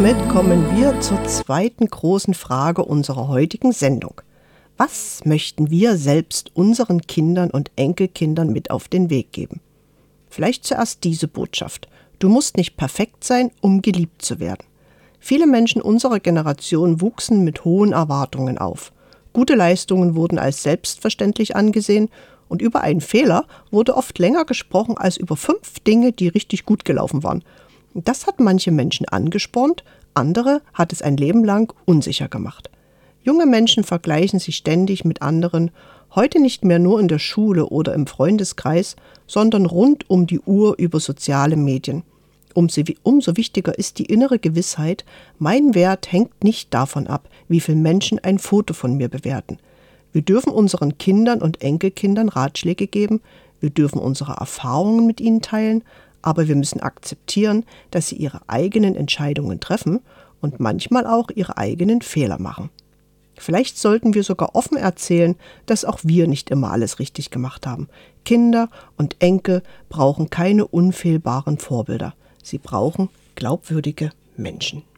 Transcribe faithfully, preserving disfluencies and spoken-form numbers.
damit kommen wir zur zweiten großen Frage unserer heutigen Sendung. Was möchten wir selbst unseren Kindern und Enkelkindern mit auf den Weg geben? Vielleicht zuerst diese Botschaft. Du musst nicht perfekt sein, um geliebt zu werden. Viele Menschen unserer Generation wuchsen mit hohen Erwartungen auf. Gute Leistungen wurden als selbstverständlich angesehen und über einen Fehler wurde oft länger gesprochen als über fünf Dinge, die richtig gut gelaufen waren. Das hat manche Menschen angespornt, andere hat es ein Leben lang unsicher gemacht. Junge Menschen vergleichen sich ständig mit anderen, heute nicht mehr nur in der Schule oder im Freundeskreis, sondern rund um die Uhr über soziale Medien. Umso, umso wichtiger ist die innere Gewissheit, mein Wert hängt nicht davon ab, wie viele Menschen ein Foto von mir bewerten. Wir dürfen unseren Kindern und Enkelkindern Ratschläge geben, wir dürfen unsere Erfahrungen mit ihnen teilen, aber wir müssen akzeptieren, dass sie ihre eigenen Entscheidungen treffen und manchmal auch ihre eigenen Fehler machen. Vielleicht sollten wir sogar offen erzählen, dass auch wir nicht immer alles richtig gemacht haben. Kinder und Enkel brauchen keine unfehlbaren Vorbilder. Sie brauchen glaubwürdige Menschen.